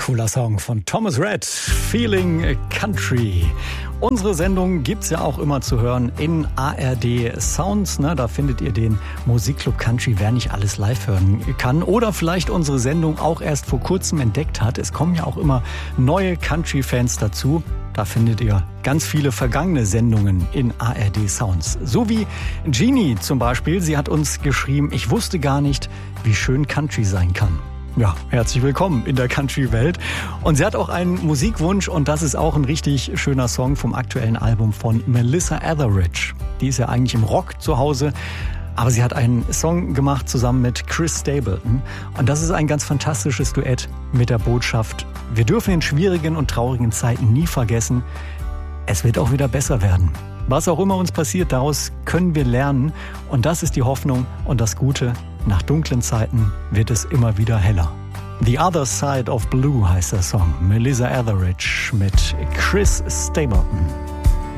Cooler Song von Thomas Rhett, Feeling Country. Unsere Sendung gibt's ja auch immer zu hören in ARD Sounds. Da findet ihr den Musikclub Country, wer nicht alles live hören kann. Oder vielleicht unsere Sendung auch erst vor kurzem entdeckt hat. Es kommen ja auch immer neue Country-Fans dazu. Da findet ihr ganz viele vergangene Sendungen in ARD Sounds. So wie Jeannie zum Beispiel. Sie hat uns geschrieben, ich wusste gar nicht, wie schön Country sein kann. Ja, herzlich willkommen in der Country-Welt. Und sie hat auch einen Musikwunsch und das ist auch ein richtig schöner Song vom aktuellen Album von Melissa Etheridge. Die ist ja eigentlich im Rock zu Hause, aber sie hat einen Song gemacht zusammen mit Chris Stapleton. Und das ist ein ganz fantastisches Duett mit der Botschaft: Wir dürfen in schwierigen und traurigen Zeiten nie vergessen, es wird auch wieder besser werden. Was auch immer uns passiert, daraus können wir lernen. Und das ist die Hoffnung und das Gute. Nach dunklen Zeiten wird es immer wieder heller. The Other Side of Blue heißt der Song. Melissa Etheridge mit Chris Stapleton.